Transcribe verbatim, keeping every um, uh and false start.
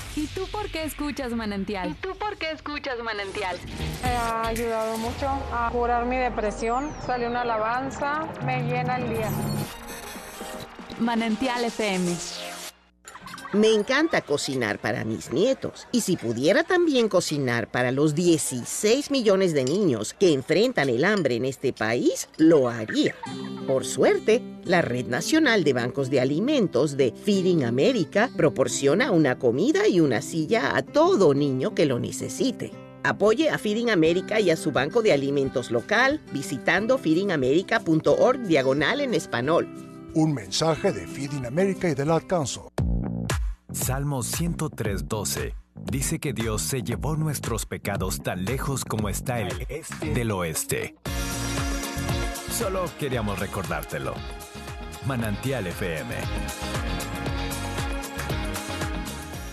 ¿Y tú por qué escuchas Manantial? ¿Y tú por qué escuchas Manantial? Me ha ayudado mucho a curar mi depresión. Sale una alabanza, me llena el día. Manantial F M. Me encanta cocinar para mis nietos. Y si pudiera también cocinar para los dieciséis millones de niños que enfrentan el hambre en este país, lo haría. Por suerte, la Red Nacional de Bancos de Alimentos de Feeding America proporciona una comida y una silla a todo niño que lo necesite. Apoye a Feeding America y a su banco de alimentos local visitando feeding america punto org diagonal en español. Un mensaje de Feeding America y del Ad Council. Salmo ciento tres, doce dice que Dios se llevó nuestros pecados tan lejos como está el este del oeste. Solo queríamos recordártelo. Manantial F M.